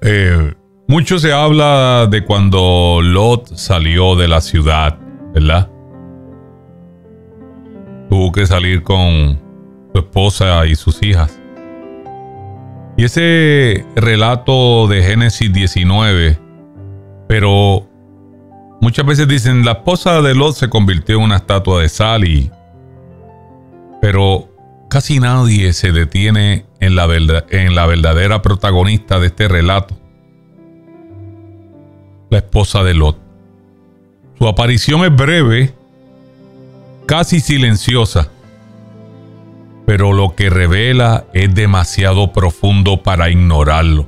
Mucho se habla de cuando Lot salió de la ciudad, ¿verdad? Tuvo que salir con su esposa y sus hijas. Y ese relato de Génesis 19, pero muchas veces dicen la esposa de Lot se convirtió en una estatua de sal pero casi nadie se detiene en la verdadera protagonista de este relato, la esposa de Lot. Su aparición es breve, casi silenciosa, pero lo que revela es demasiado profundo para ignorarlo.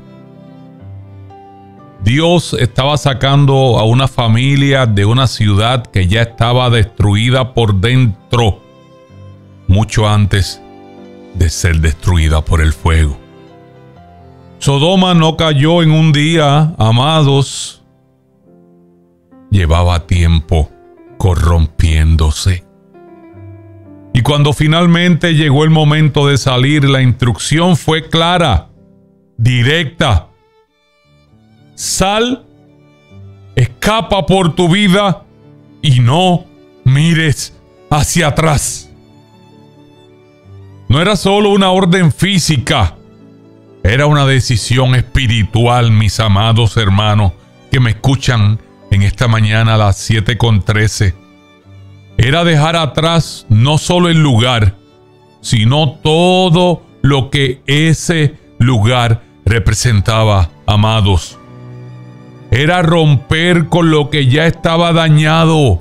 Dios estaba sacando a una familia de una ciudad que ya estaba destruida por dentro, mucho antes de ser destruida por el fuego. Sodoma no cayó en un día, amados. Llevaba tiempo corrompiéndose. Y cuando finalmente llegó el momento de salir, la instrucción fue clara, directa. Sal, escapa por tu vida y no mires hacia atrás. No era solo una orden física, era una decisión espiritual, mis amados hermanos que me escuchan en esta mañana a las 7:13. Era dejar atrás no solo el lugar, sino todo lo que ese lugar representaba, amados. Era romper con lo que ya estaba dañado.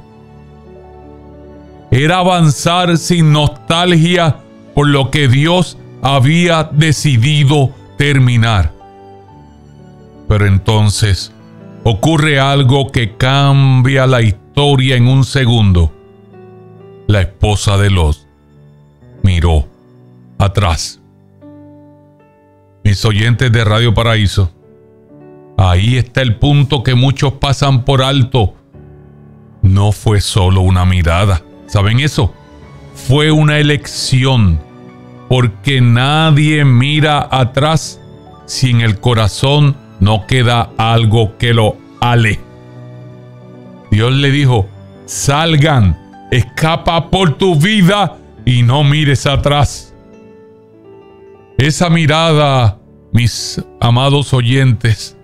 Era avanzar sin nostalgia por lo que Dios había decidido terminar. Pero entonces ocurre algo que cambia la historia en un segundo. La esposa de Lot miró atrás. Mis oyentes de Radio Paraíso, ahí está el punto que muchos pasan por alto. No fue solo una mirada. ¿Saben eso? Fue una elección, porque nadie mira atrás si en el corazón no queda algo que lo ale. Dios le dijo, salgan, escapa por tu vida y no mires atrás. Esa mirada, mis amados oyentes,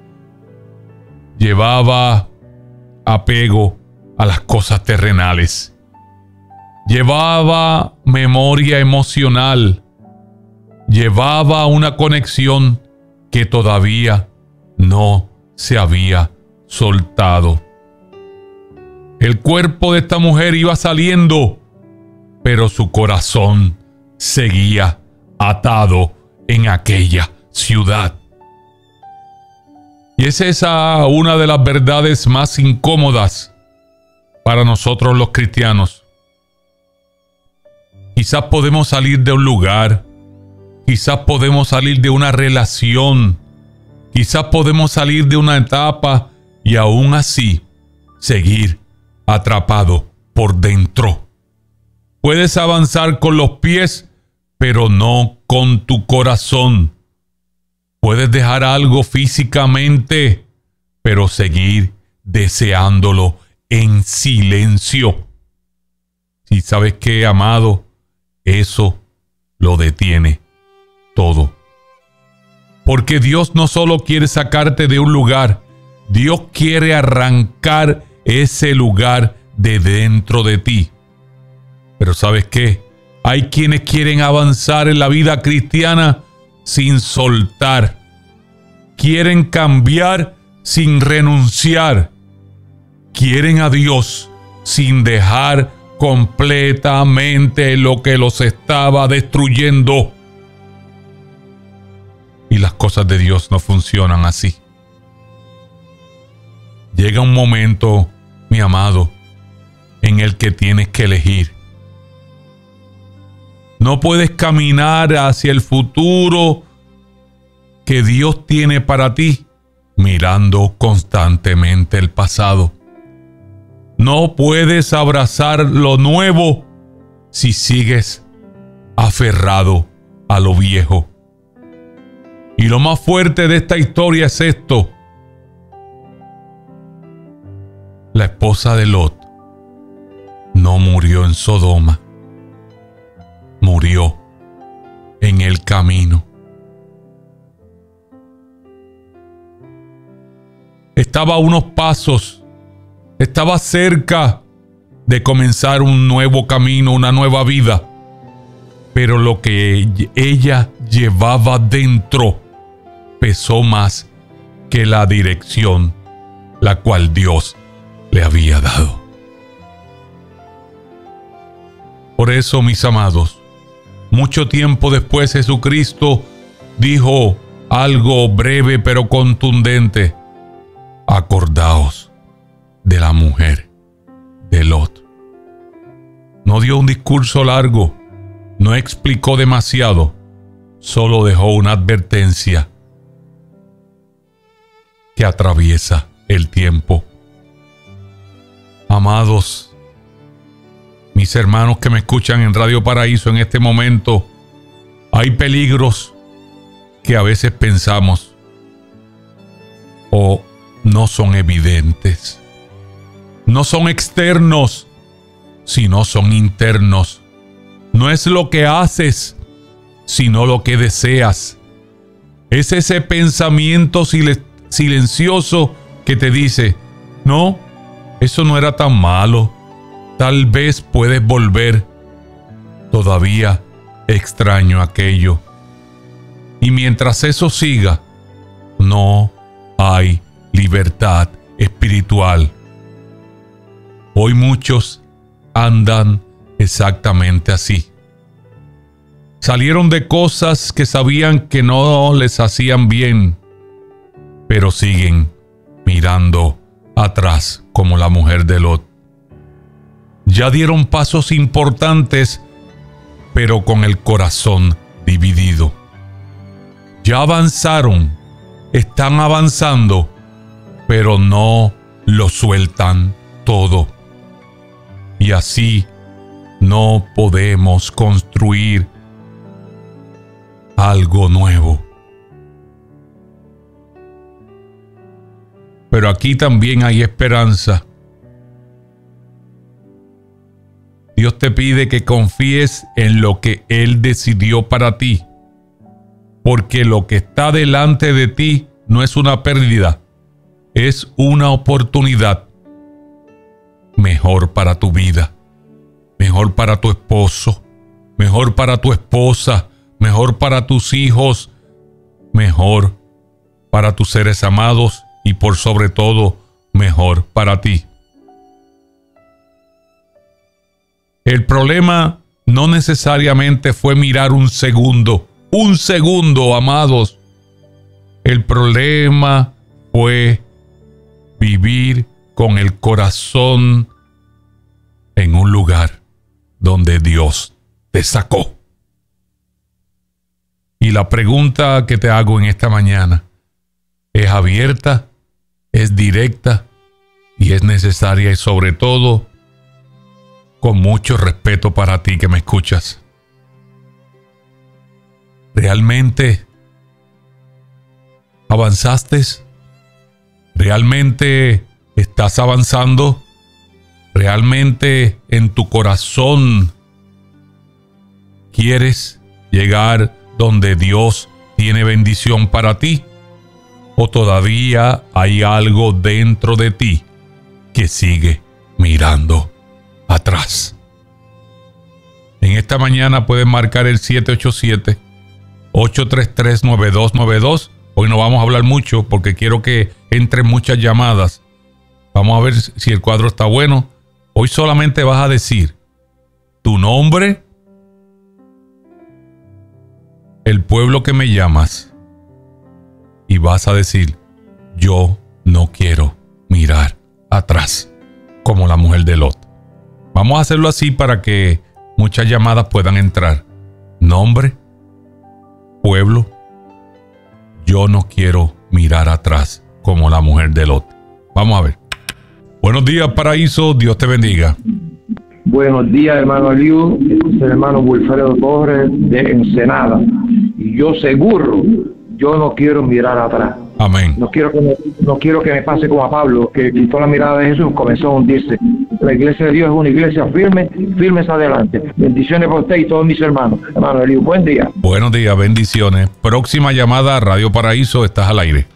llevaba apego a las cosas terrenales. Llevaba memoria emocional. Llevaba una conexión que todavía no se había soltado. El cuerpo de esta mujer iba saliendo, pero su corazón seguía atado en aquella ciudad. Y es esa una de las verdades más incómodas para nosotros los cristianos. Quizás podemos salir de un lugar, quizás podemos salir de una relación, quizás podemos salir de una etapa y aún así seguir atrapado por dentro. Puedes avanzar con los pies, pero no con tu corazón. Puedes dejar algo físicamente, pero seguir deseándolo en silencio. ¿Y sabes qué, amado? Eso lo detiene todo. Porque Dios no solo quiere sacarte de un lugar, Dios quiere arrancar ese lugar de dentro de ti. Pero ¿sabes qué? Hay quienes quieren avanzar en la vida cristiana sin soltar. Quieren cambiar sin renunciar. Quieren a Dios sin dejar completamente lo que los estaba destruyendo. Y las cosas de Dios no funcionan así. Llega un momento, mi amado, en el que tienes que elegir. No puedes caminar hacia el futuro que Dios tiene para ti mirando constantemente el pasado. No puedes abrazar lo nuevo si sigues aferrado a lo viejo. Y lo más fuerte de esta historia es esto. La esposa de Lot no murió en Sodoma, murió en el camino. Estaba a unos pasos, estaba cerca de comenzar un nuevo camino, una nueva vida. Pero lo que ella llevaba dentro pesó más que la dirección la cual Dios le había dado. Por eso, mis amados, mucho tiempo después Jesucristo dijo algo breve pero contundente: acordaos de la mujer de Lot. No dio un discurso largo, no explicó demasiado, solo dejó una advertencia que atraviesa el tiempo. Amados, mis hermanos que me escuchan en Radio Paraíso en este momento, hay peligros que a veces pensamos o no son evidentes, no son externos, sino son internos. No es lo que haces, sino lo que deseas. Es ese pensamiento silencioso que te dice: no, eso no era tan malo. Tal vez puedes volver. Todavía extraño aquello. Y mientras eso siga, no hay libertad espiritual. Hoy muchos andan exactamente así. Salieron de cosas que sabían que no les hacían bien, pero siguen mirando atrás como la mujer de Lot. Ya dieron pasos importantes, pero con el corazón dividido. Ya avanzaron, están avanzando, pero no lo sueltan todo. Y así no podemos construir algo nuevo. Pero aquí también hay esperanza. Dios te pide que confíes en lo que Él decidió para ti, porque lo que está delante de ti no es una pérdida, es una oportunidad mejor para tu vida, mejor para tu esposo, mejor para tu esposa, mejor para tus hijos, mejor para tus seres amados y por sobre todo, mejor para ti. El problema no necesariamente fue mirar un segundo, amados. El problema fue vivir con el corazón en un lugar donde Dios te sacó. Y la pregunta que te hago en esta mañana es abierta, es directa y es necesaria, y sobre todo con mucho respeto para ti que me escuchas. ¿Realmente avanzaste? ¿Realmente estás avanzando? ¿Realmente en tu corazón quieres llegar donde Dios tiene bendición para ti? ¿O todavía hay algo dentro de ti que sigue mirando atrás? En esta mañana puedes marcar el 787-833-9292. Hoy no vamos a hablar mucho porque quiero que entren muchas llamadas. Vamos a ver si el cuadro está bueno. Hoy solamente vas a decir tu nombre, el pueblo que me llamas, y vas a decir: yo no quiero mirar atrás, como la mujer de Lot. Vamos a hacerlo así para que muchas llamadas puedan entrar. Nombre, pueblo, yo no quiero mirar atrás, como la mujer de Lot. Vamos a ver. Buenos días, Paraíso. Dios te bendiga. Buenos días, hermano Eliú. Es el hermano Wilfredo Torres de Ensenada. Y yo seguro yo no quiero mirar atrás. Amén. No quiero que me pase como a Pablo, que quitó la mirada de Jesús, comenzó a hundirse. La iglesia de Dios es una iglesia firme, firmes adelante. Bendiciones para usted y todos mis hermanos. Hermano Eliú, buen día. Buenos días, bendiciones. Próxima llamada a Radio Paraíso, estás al aire.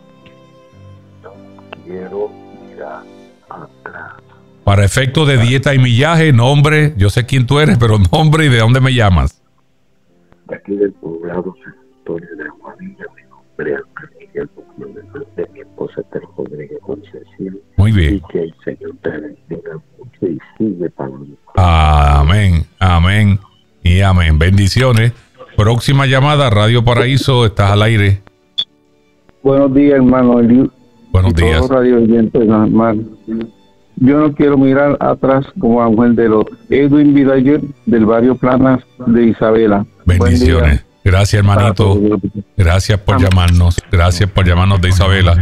Quiero mirar atrás. Para efecto de dieta y millaje, nombre, yo sé quién tú eres, pero nombre y de dónde me llamas. De aquí del poblado San Antonio de Aguadilla, mi nombre es Miguel de mi esposa Esther Rodríguez Concepción. Muy bien. Y que el Señor te bendiga mucho y sigue para mí. Amén, amén y amén. Bendiciones. Próxima llamada, Radio Paraíso, estás al aire. Buenos días, hermano Eliú. Buenos días. Todos radio oyentes, hermano. Yo no quiero mirar atrás como la mujer de los Edwin Vidayer del barrio Planas de Isabela. Bendiciones. Gracias, hermanito. Gracias por llamarnos. Gracias por llamarnos de Isabela.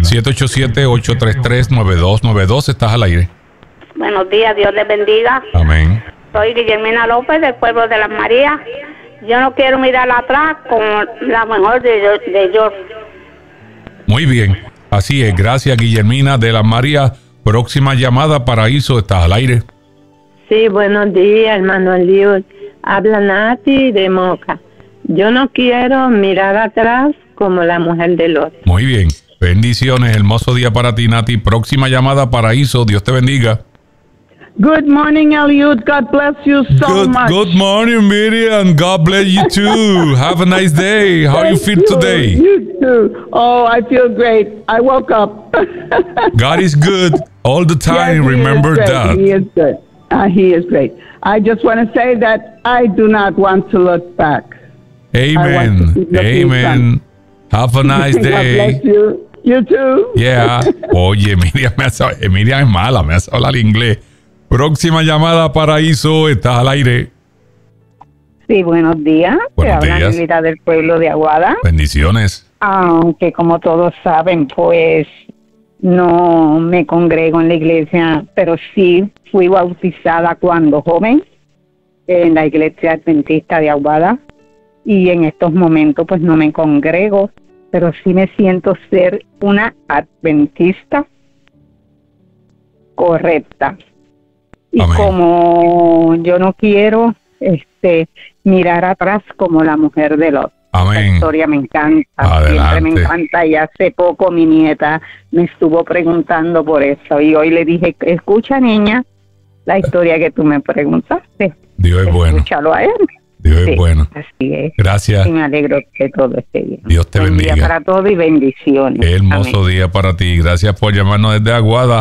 787-833-9292. Estás al aire. Buenos días, Dios les bendiga. Amén. Soy Guillermina López del pueblo de Las Marías. Yo no quiero mirar atrás como la mejor de George. Muy bien. Así es. Gracias, Guillermina de Las Marías. Próxima llamada, Paraíso. Estás al aire. Sí, buenos días, hermano Eliud. Habla Nati de Moca. Yo no quiero mirar atrás como la mujer de Lot. Muy bien. Bendiciones. Hermoso día para ti, Nati. Próxima llamada, Paraíso. Dios te bendiga. Good morning, Eliud. God bless you so much. Good morning, Miriam. God bless you too. Have a nice day. How you feel today? You too. Oh, I feel great. I woke up. God is good all the time. Yes, Remember is that. He is good. He is great. I just want to say that I do not want to look back. Amen. Amen. Have a nice day. God bless you. You too. Yeah. Oye, Miriam es mala, me hace hablar inglés. Próxima llamada, Paraíso, estás al aire. Sí, buenos días. Buenos Te habla días. Nelida del pueblo de Aguada. Bendiciones. Aunque como todos saben, pues no me congrego en la iglesia, pero sí fui bautizada cuando joven en la iglesia adventista de Aguada. Y en estos momentos pues no me congrego, pero sí me siento ser una adventista correcta. Y Amén. como yo no quiero mirar atrás como la mujer de Lot. La Amén. historia me encanta, Adelante. siempre me encanta, y hace poco mi nieta me estuvo preguntando por eso y hoy le dije, escucha niña, la historia que tú me preguntaste. Dios es bueno. Escúchalo a él. Dios Sí, es bueno. así es. Gracias. Y me alegro que todo esté bien. Dios te Buen día bendiga. para todos y bendiciones. Hermoso Amén. día para ti. Gracias por llamarnos desde Aguada.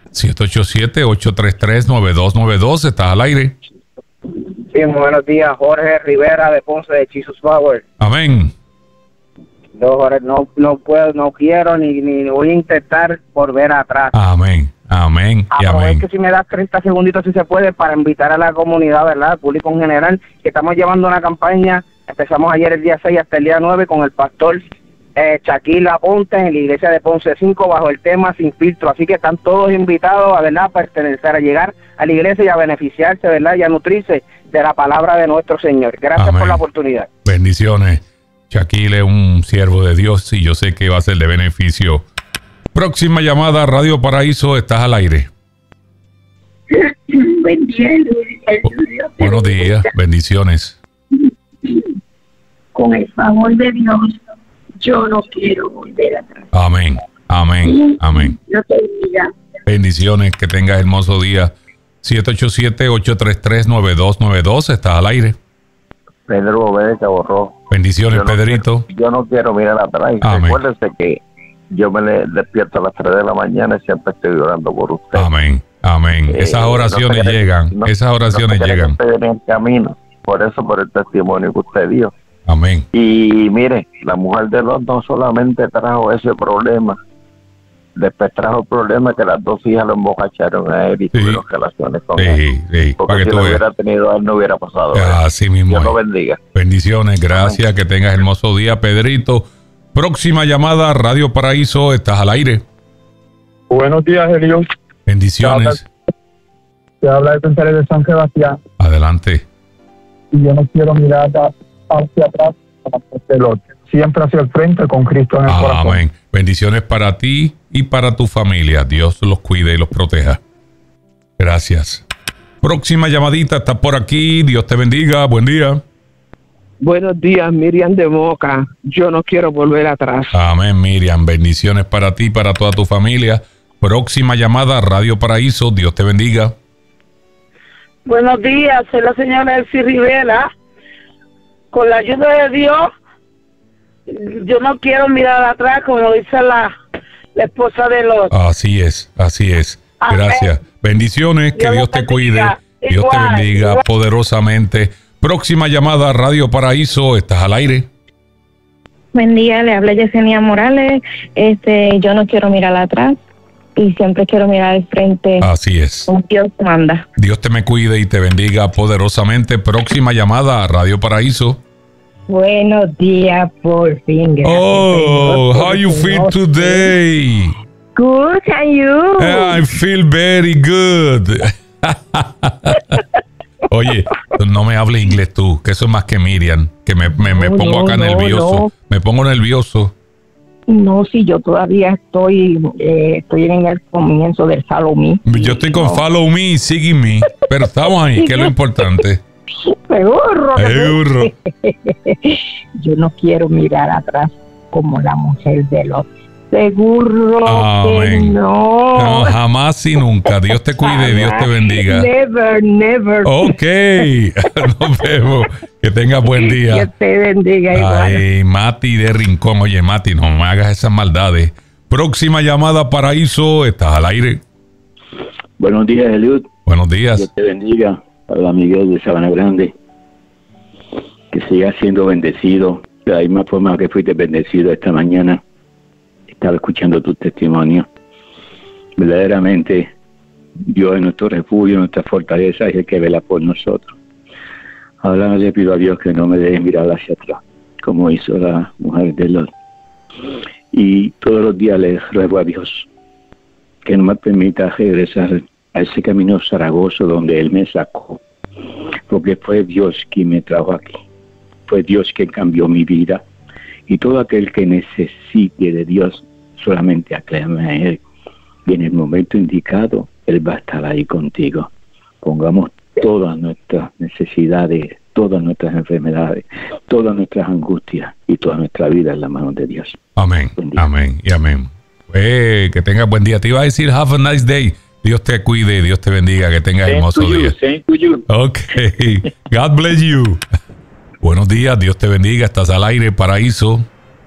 787-833-9292. Estás al aire. Sí, muy buenos días, Jorge Rivera de Ponce de Jesus Power. Amén. No, Jorge, no puedo, no quiero ni voy a intentar volver atrás. Amén. Amén. Y amén. Aprovecho si me das 30 segunditos si se puede para invitar a la comunidad, ¿verdad? Al público en general, que estamos llevando una campaña. Empezamos ayer el día 6 hasta el día 9 con el pastor Shaquille Aponte en la iglesia de Ponce 5 bajo el tema Sin Filtro. Así que están todos invitados a, ¿verdad?, pertenecer, a llegar a la iglesia y a beneficiarse, ¿verdad?, y a nutrirse de la palabra de nuestro Señor. Gracias Amén. por la oportunidad. Bendiciones. Shaquille es un siervo de Dios y yo sé que va a ser de beneficio. Próxima llamada, Radio Paraíso, estás al aire. Buen día, Buenos días, bendiciones. con el favor de Dios, yo no quiero volver atrás. Amén, amén, amén. Dios te bendiga. Bendiciones, que tengas hermoso día. 787-833-9292, estás al aire. Pedro Obede Caborró. Bendiciones, Yo no Pedrito. Yo no quiero mirar atrás. Y Amén. recuérdese que yo me despierto a las 3 de la mañana y siempre estoy orando por usted. Amén, amén. Esas oraciones llegan, esas oraciones llegan. Usted en el camino, por eso, por el testimonio que usted dio. Amén. Y mire, la mujer de Lot no solamente trajo ese problema, después trajo el problema que las dos hijas lo emborracharon a él y tuvieron relaciones con él. Sí, Porque para que si tú lo veas. hubiera tenido a él no hubiera pasado. Así mismo. Dios es. lo bendiga. Bendiciones, gracias, que tengas hermoso día, Pedrito. Próxima llamada, Radio Paraíso, estás al aire. Buenos días, Eliud. Bendiciones. Te habla de Pensares de San Sebastián Adelante. y yo no quiero mirar hacia atrás de Lot. Siempre hacia el frente con Cristo en el corazón. Amén. Bendiciones para ti y para tu familia. Dios los cuide y los proteja. Gracias. Próxima llamadita está por aquí. Dios te bendiga. Buen día. Buenos días, Miriam de Moca. Yo no quiero volver atrás. Amén, Miriam. Bendiciones para ti y para toda tu familia. Próxima llamada, Radio Paraíso. Dios te bendiga. Buenos días, soy la señora Elsie Rivera. Con la ayuda de Dios, yo no quiero mirar atrás, como dice la esposa de Lot. Así es, así es. Gracias. Bendiciones, que Dios te cuide. Dios te bendiga poderosamente. Próxima llamada, Radio Paraíso. Estás al aire. Buen día, le habla Yesenia Morales. Yo no quiero mirar atrás y siempre quiero mirar al frente. Así es. Como Dios manda. Dios te me cuide y te bendiga poderosamente. Próxima llamada, Radio Paraíso. Buenos días, por fin. Oh, how you feel today? Good, and you? I feel very good. Oye, no me hables inglés tú, que eso es más que Miriam, que me pongo acá nervioso. No. Me pongo nervioso. No, si yo todavía estoy en el comienzo del Follow Me. Yo estoy con Follow Me y Sigue Me, pero estamos ahí, que es lo importante. Seguro. Yo no quiero mirar atrás como la mujer de Lot. Seguro que no. Jamás y nunca. Dios te cuide y Dios te bendiga. Never. Ok. Nos vemos. Que tengas buen día. Dios te bendiga igual. Ay, Mati de Rincón. Oye, Mati, no me hagas esas maldades. Próxima llamada, Paraíso. Estás al aire. Buenos días, Eliud. Buenos días. Dios te bendiga. Hola, Miguel de Sabana Grande. Que sigas siendo bendecido. De la misma forma que fuiste bendecido esta mañana. Estaba escuchando tu testimonio. Verdaderamente, Dios es nuestro refugio, nuestra fortaleza, y el que vela por nosotros. Ahora le pido a Dios que no me deje mirar hacia atrás, como hizo la mujer de Lot. Y todos los días le ruego a Dios que no me permita regresar a ese camino zaragozo donde Él me sacó, porque fue Dios quien me trajo aquí. Fue Dios quien cambió mi vida. Y todo aquel que necesite de Dios, solamente aclame a Él. Y en el momento indicado, Él va a estar ahí contigo. Pongamos todas nuestras necesidades, todas nuestras enfermedades, todas nuestras angustias y toda nuestra vida en las manos de Dios. Amén, amén y amén. Que tengas buen día. Te iba a decir, have a nice day. Dios te cuide, Dios te bendiga, que tengas hermoso día. Same to you. Ok, God bless you. Buenos días, Dios te bendiga, estás al aire, Paraíso.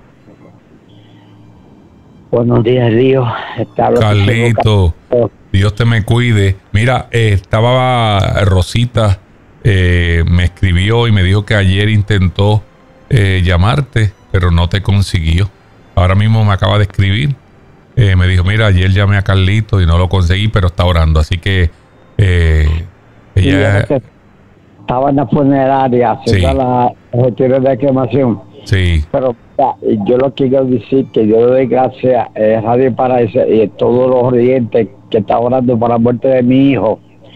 Buenos días, Dios. Carlito, Dios te me cuide. Mira, estaba Rosita, me escribió y me dijo que ayer intentó llamarte, pero no te consiguió. Ahora mismo me acaba de escribir. Me dijo, mira, ayer llamé a Carlito y no lo conseguí, pero está orando. Así que ella... Estaba en la funeraria haciendo la retiro de cremación. Sí. Pero yo lo quiero decir que yo le doy gracias a Radio Paraíso y a todos los oyentes que están orando por la muerte de mi hijo.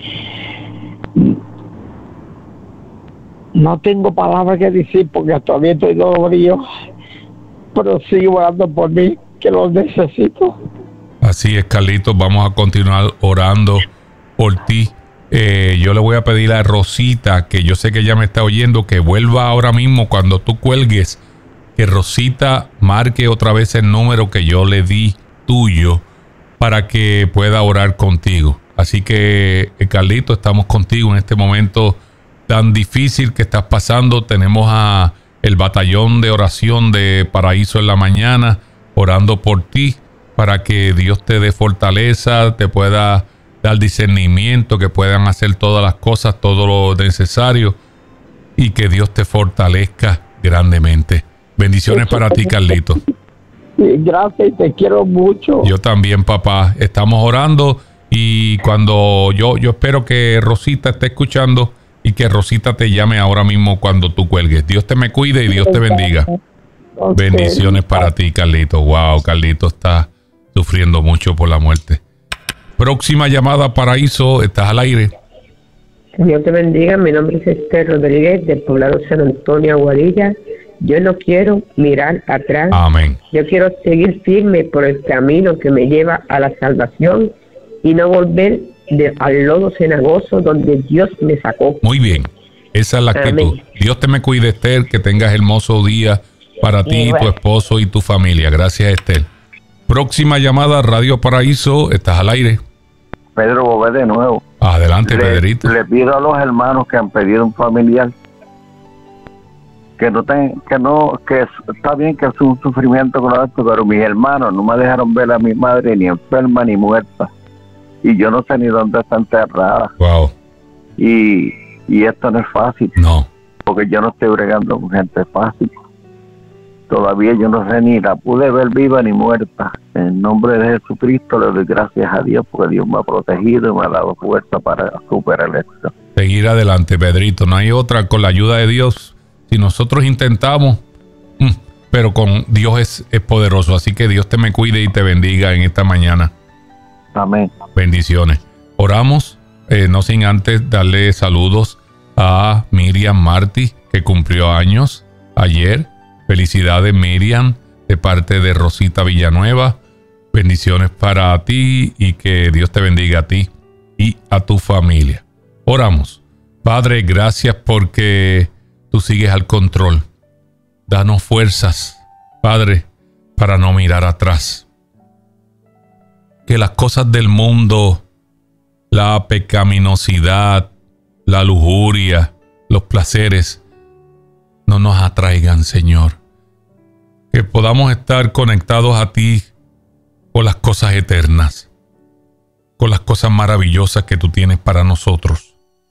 No tengo palabras que decir porque todavía estoy dolorido, pero sigo orando por mí, que lo necesito. Así es, Carlitos, vamos a continuar orando por ti. Yo le voy a pedir a Rosita, que yo sé que ella me está oyendo, que vuelva ahora mismo cuando tú cuelgues, que Rosita marque otra vez el número que yo le di tuyo para que pueda orar contigo. Así que, Carlito, estamos contigo en este momento tan difícil que estás pasando. Tenemos a el batallón de oración de Paraíso en la mañana orando por ti para que Dios te dé fortaleza, te pueda dar discernimiento, que puedan hacer todas las cosas, todo lo necesario y que Dios te fortalezca grandemente. Bendiciones para ti, Carlito. Gracias y te quiero mucho. Yo también, papá. Estamos orando y cuando yo espero que Rosita esté escuchando y que Rosita te llame ahora mismo cuando tú cuelgues. Dios te me cuide y Dios te bendiga. Okay. Bendiciones para ti, Carlito. Wow, Carlito está sufriendo mucho por la muerte. Próxima llamada, Paraíso, estás al aire. Dios te bendiga, mi nombre es Esther Rodríguez, del poblado San Antonio, Aguadilla. Yo no quiero mirar atrás. Amén. Yo quiero seguir firme por el camino que me lleva a la salvación y no volver al lodo cenagoso donde Dios me sacó. Muy bien. Esa es la actitud. Amén. Dios te me cuide, Esther, que tengas hermoso día para ti, tu esposo y tu familia. Gracias, Esther. Próxima llamada, Radio Paraíso, estás al aire. Pedro Bové de nuevo. Adelante, Pedrito. Le pido a los hermanos que han pedido un familiar que está bien que es un sufrimiento con esto, pero mis hermanos no me dejaron ver a mi madre ni enferma ni muerta. Y yo no sé ni dónde está enterrada. Wow. Y esto no es fácil. No. Porque yo no estoy bregando con gente fácil. Todavía yo no sé ni la pude ver viva ni muerta. En nombre de Jesucristo le doy gracias a Dios porque Dios me ha protegido y me ha dado fuerza para superar esto. Seguir adelante, Pedrito. No hay otra. Con la ayuda de Dios, si nosotros intentamos, pero con Dios es poderoso. Así que Dios te me cuide y te bendiga en esta mañana. Amén. Bendiciones. Oramos, no sin antes darle saludos a Miriam Martí, que cumplió años ayer. Felicidades, Miriam, de parte de Rosita Villanueva. Bendiciones para ti y que Dios te bendiga a ti y a tu familia. Oramos. Padre, gracias porque tú sigues al control. Danos fuerzas, Padre, para no mirar atrás. Que las cosas del mundo, la pecaminosidad, la lujuria, los placeres, no nos atraigan, Señor. Que podamos estar conectados a ti con las cosas eternas, con las cosas maravillosas que tú tienes para nosotros.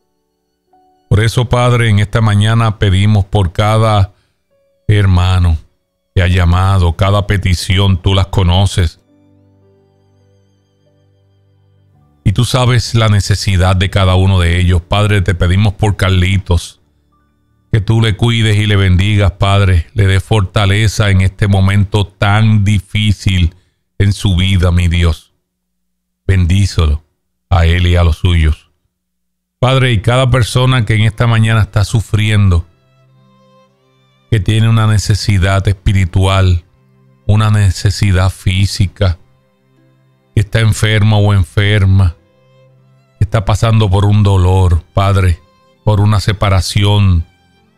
Por eso, Padre, en esta mañana pedimos por cada hermano que ha llamado, cada petición, tú las conoces. Y tú sabes la necesidad de cada uno de ellos. Padre, te pedimos por Carlitos, que tú le cuides y le bendigas, Padre. Le des fortaleza en este momento tan difícil en su vida, mi Dios. Bendícelo a él y a los suyos. Padre, y cada persona que en esta mañana está sufriendo, que tiene una necesidad espiritual, una necesidad física, que está enfermo o enferma, que está pasando por un dolor, Padre, por una separación,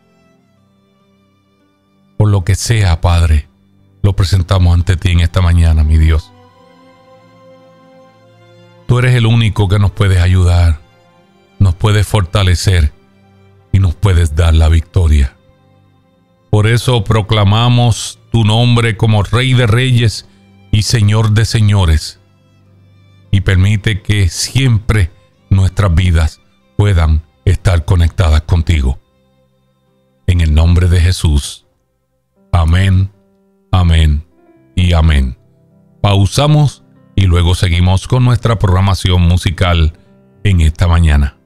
por lo que sea, Padre, lo presentamos ante ti en esta mañana, mi Dios. Tú eres el único que nos puedes ayudar, nos puedes fortalecer y nos puedes dar la victoria. Por eso proclamamos tu nombre como Rey de Reyes y Señor de Señores. Y permite que siempre nuestras vidas puedan estar conectadas contigo. En el nombre de Jesús. Amén, amén y amén. Pausamos y luego seguimos con nuestra programación musical en esta mañana.